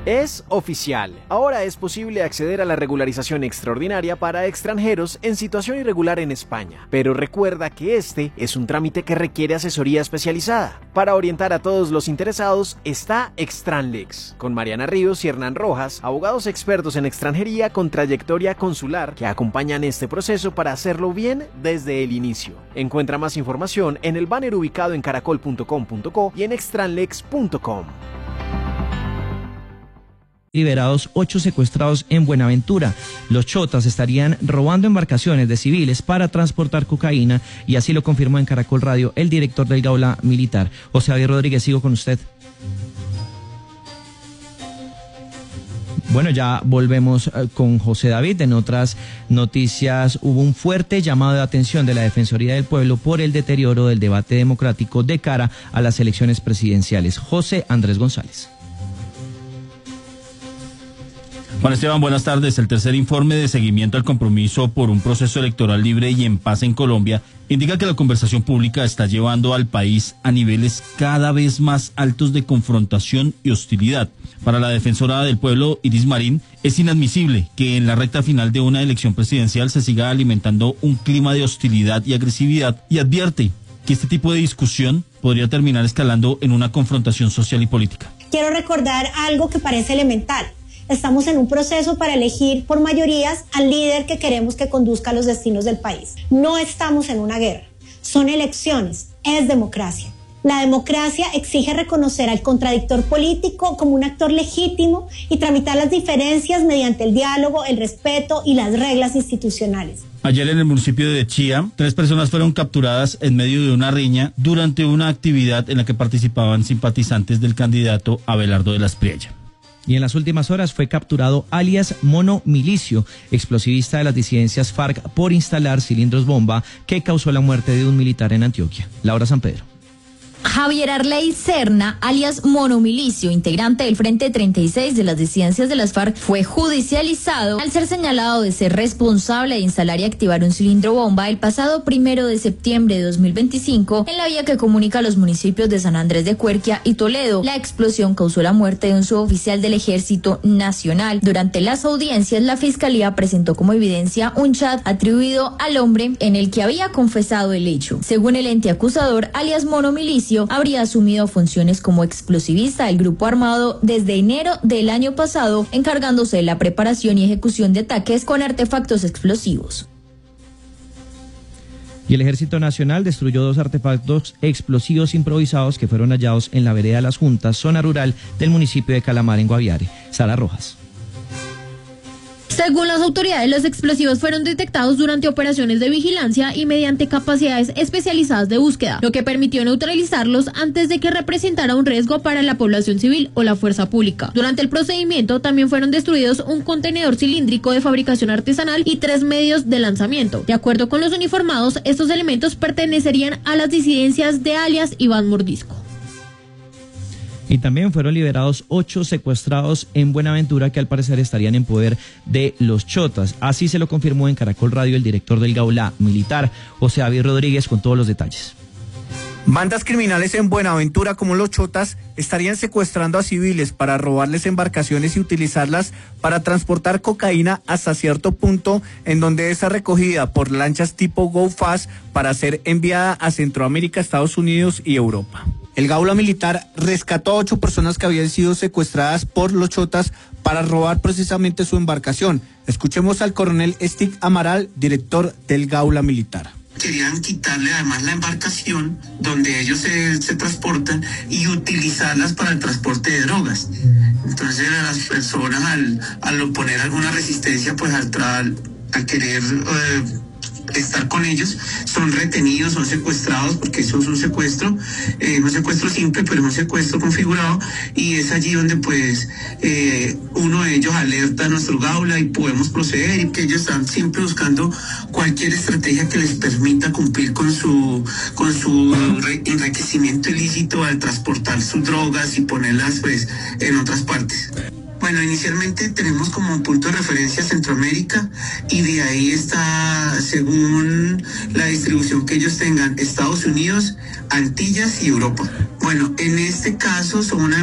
Es oficial. Ahora es posible acceder a la regularización extraordinaria para extranjeros en situación irregular en España. Pero recuerda que este es un trámite que requiere asesoría especializada. Para orientar a todos los interesados está Extranlex, con Mariana Ríos y Hernán Rojas, abogados expertos en extranjería con trayectoria consular que acompañan este proceso para hacerlo bien desde el inicio. Encuentra más información en el banner ubicado en caracol.com.co y en extranlex.com. Liberados 8 secuestrados en Buenaventura. Los chotas estarían robando embarcaciones de civiles para transportar cocaína y así lo confirmó en Caracol Radio el director del Gaula Militar. José David Rodríguez, sigo con usted. Bueno, ya volvemos con José David. En otras noticias, hubo un fuerte llamado de atención de la Defensoría del Pueblo por el deterioro del debate democrático de cara a las elecciones presidenciales. José Andrés González. Juan Esteban, buenas tardes. El tercer informe de seguimiento al compromiso por un proceso electoral libre y en paz en Colombia indica que la conversación pública está llevando al país a niveles cada vez más altos de confrontación y hostilidad. Para la defensora del pueblo, Iris Marín, es inadmisible que en la recta final de una elección presidencial se siga alimentando un clima de hostilidad y agresividad, y advierte que este tipo de discusión podría terminar escalando en una confrontación social y política. Quiero recordar algo que parece elemental. Estamos en un proceso para elegir por mayorías al líder que queremos que conduzca los destinos del país. No estamos en una guerra, son elecciones, es democracia. La democracia exige reconocer al contradictor político como un actor legítimo y tramitar las diferencias mediante el diálogo, el respeto y las reglas institucionales. Ayer en el municipio de Chía, 3 personas fueron capturadas en medio de una riña durante una actividad en la que participaban simpatizantes del candidato Abelardo de la Espriella. Y en las últimas horas fue capturado alias Mono Milicio, explosivista de las disidencias FARC, por instalar cilindros bomba que causó la muerte de un militar en Antioquia. Laura San Pedro. Javier Arley Serna, alias Mono Milicio, integrante del Frente 36 de las disidencias de las FARC, fue judicializado al ser señalado de ser responsable de instalar y activar un cilindro bomba el pasado 1 de septiembre de 2025 en la vía que comunica a los municipios de San Andrés de Cuerquia y Toledo. La explosión causó la muerte de un suboficial del Ejército Nacional. Durante las audiencias, la Fiscalía presentó como evidencia un chat atribuido al hombre en el que había confesado el hecho. Según el ente acusador, alias Mono Milicio habría asumido funciones como explosivista del grupo armado desde enero del año pasado, encargándose de la preparación y ejecución de ataques con artefactos explosivos. Y el Ejército Nacional destruyó 2 artefactos explosivos improvisados que fueron hallados en la vereda de Las Juntas, zona rural del municipio de Calamar, en Guaviare. Sara Rojas. Según las autoridades, los explosivos fueron detectados durante operaciones de vigilancia y mediante capacidades especializadas de búsqueda, lo que permitió neutralizarlos antes de que representara un riesgo para la población civil o la fuerza pública. Durante el procedimiento también fueron destruidos un contenedor cilíndrico de fabricación artesanal y 3 medios de lanzamiento. De acuerdo con los uniformados, estos elementos pertenecerían a las disidencias de alias Iván Mordisco. Y también fueron liberados 8 secuestrados en Buenaventura que al parecer estarían en poder de los chotas. Así se lo confirmó en Caracol Radio el director del Gaula Militar, José David Rodríguez, con todos los detalles. Bandas criminales en Buenaventura como los chotas estarían secuestrando a civiles para robarles embarcaciones y utilizarlas para transportar cocaína hasta cierto punto, en donde es recogida por lanchas tipo Go Fast para ser enviada a Centroamérica, Estados Unidos y Europa. El Gaula Militar rescató a 8 personas que habían sido secuestradas por los chotas para robar precisamente su embarcación. Escuchemos al coronel Stig Amaral, director del Gaula Militar. Querían quitarle además la embarcación donde ellos se transportan y utilizarlas para el transporte de drogas. Entonces las personas al oponer alguna resistencia, pues al querer estar con ellos, son retenidos, son secuestrados, porque eso es un secuestro, no un secuestro simple, pero es un secuestro configurado, y es allí donde pues uno de ellos alerta a nuestro Gaula y podemos proceder, y que ellos están siempre buscando cualquier estrategia que les permita cumplir con su enriquecimiento ilícito al transportar sus drogas y ponerlas pues en otras partes. Bueno, inicialmente tenemos como punto de referencia Centroamérica, y de ahí está, según la distribución que ellos tengan, Estados Unidos, Antillas y Europa. Bueno, en este caso son una